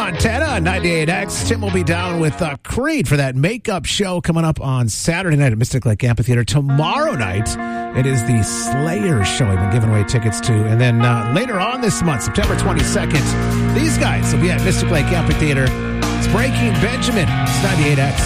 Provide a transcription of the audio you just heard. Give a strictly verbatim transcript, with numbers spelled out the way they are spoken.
Montana on ninety-eight X. Tim will be down with uh, Creed for that makeup show coming up on Saturday night at Mystic Lake Amphitheater. Tomorrow night, it is the Slayer show we've been giving away tickets to. And then uh, later on this month, September twenty-second, these guys will be at Mystic Lake Amphitheater. It's Breaking Benjamin. It's ninety-eight X.